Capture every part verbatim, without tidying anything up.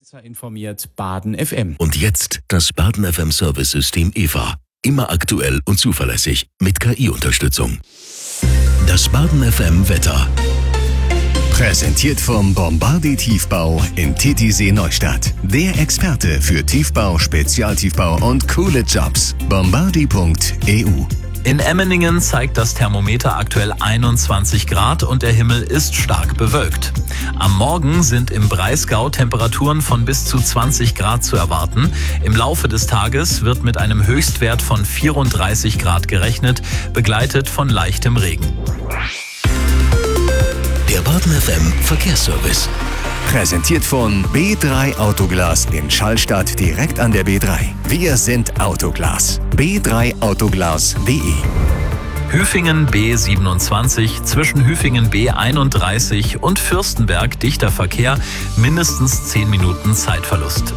Blitzer informiert Baden F M. Und jetzt das Baden F M Service-System E V A. Immer aktuell und zuverlässig mit K I-Unterstützung. Das Baden F M Wetter. Präsentiert vom Bombardier Tiefbau in Titisee Neustadt. Der Experte für Tiefbau, Spezialtiefbau und coole Jobs. bombardier punkt e u. In Emmeningen zeigt das Thermometer aktuell einundzwanzig Grad und der Himmel ist stark bewölkt. Am Morgen sind im Breisgau Temperaturen von bis zu zwanzig Grad zu erwarten. Im Laufe des Tages wird mit einem Höchstwert von vierunddreißig Grad gerechnet, begleitet von leichtem Regen. Der Baden F M Verkehrsservice. Präsentiert von B drei Autoglas in Schallstadt direkt an der B drei. Wir sind Autoglas. b drei autoglas punkt de. Hüfingen B siebenundzwanzig, zwischen Hüfingen B einunddreißig und Fürstenberg dichter Verkehr, mindestens zehn Minuten Zeitverlust.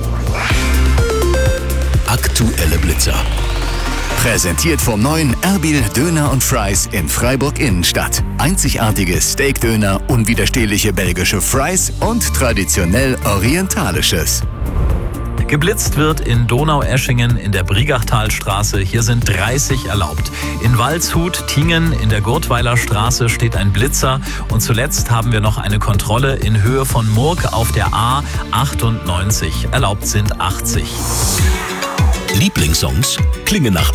Aktuelle Blitzer. Präsentiert vom neuen Erbil Döner und Fries in Freiburg Innenstadt. Einzigartige Steakdöner, unwiderstehliche belgische Fries und traditionell orientalisches. Geblitzt wird in Donaueschingen in der Brigachtalstraße. Hier sind dreißig erlaubt. In Waldshut, Tingen in der Gurtweiler Straße steht ein Blitzer. Und zuletzt haben wir noch eine Kontrolle in Höhe von Murg auf der A achtundneunzig. Erlaubt sind achtzig. Lieblingssongs klingen nach